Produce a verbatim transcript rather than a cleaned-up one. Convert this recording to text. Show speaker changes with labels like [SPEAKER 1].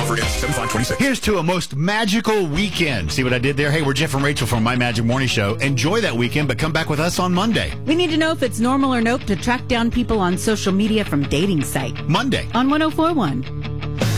[SPEAKER 1] Offer ends seven five twenty-six.
[SPEAKER 2] Here's to a most magical weekend. See what I did there? Hey, we're Jeff and Rachel from My Magic Morning Show. Enjoy that weekend, but come back with us on Monday.
[SPEAKER 3] We need to know if it's normal or nope to track down people on social media from dating site.
[SPEAKER 2] Monday.
[SPEAKER 3] On one oh four one.